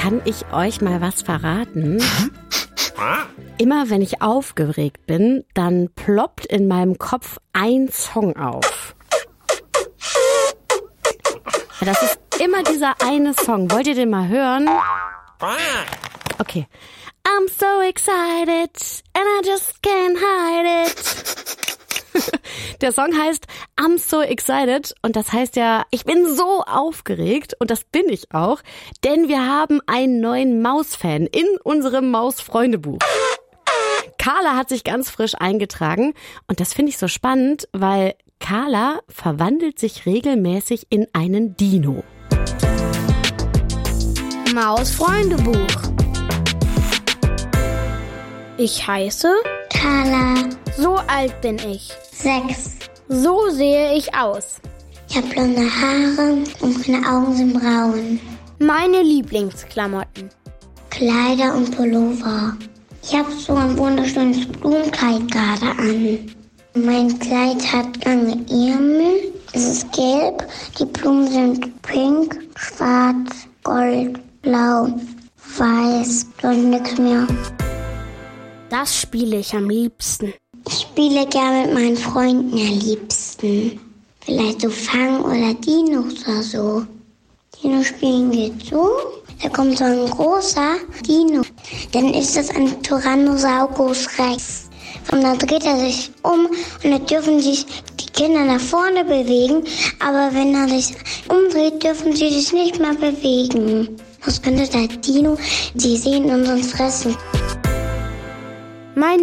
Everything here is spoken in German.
kann ich euch mal was verraten? Immer wenn ich aufgeregt bin, dann ploppt in meinem Kopf ein Song auf. Ja, das ist immer dieser eine Song. Wollt ihr den mal hören? Okay. I'm so excited and I just can't hide it. Der Song heißt I'm so excited und das heißt ja, ich bin so aufgeregt und das bin ich auch, denn wir haben einen neuen Maus-Fan in unserem Maus-Freunde-Buch. Carla hat sich ganz frisch eingetragen und das finde ich so spannend, weil Carla verwandelt sich regelmäßig in einen Dino. Maus-Freunde-Buch. Ich heiße Carla. So alt bin ich. 6. So sehe ich aus. Ich habe blonde Haare und meine Augen sind braun. Meine Lieblingsklamotten. Kleider und Pullover. Ich habe so ein wunderschönes Blumenkleid gerade an. Mein Kleid hat lange Ärmel. Es ist gelb. Die Blumen sind pink, schwarz, gold, blau, weiß und nichts mehr. Das spiele ich am liebsten. Ich spiele gerne mit meinen Freunden am liebsten. Vielleicht so Fang oder Dinos oder so. Dino spielen geht so. Da kommt so ein großer Dino. Dann ist das ein Tyrannosaurus Rex. Und dann dreht er sich um und dann dürfen sich die Kinder nach vorne bewegen. Aber wenn er sich umdreht, dürfen sie sich nicht mehr bewegen. Was könnte der Dino? Sie sehen uns fressen.